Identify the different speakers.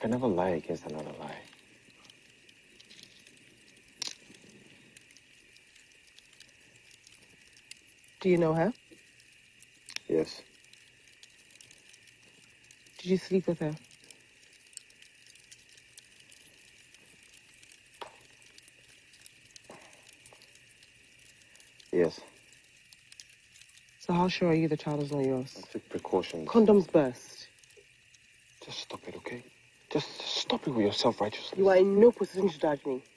Speaker 1: can never lie against another lie.
Speaker 2: Do you know her?
Speaker 1: Yes.
Speaker 2: Did you sleep with her?
Speaker 1: Yes.
Speaker 2: So how sure are you the child is not yours?
Speaker 1: I took precautions.
Speaker 2: Condoms burst.
Speaker 1: Just stop it, okay? Just stop it with your self-righteousness.
Speaker 2: You are in no position to judge me.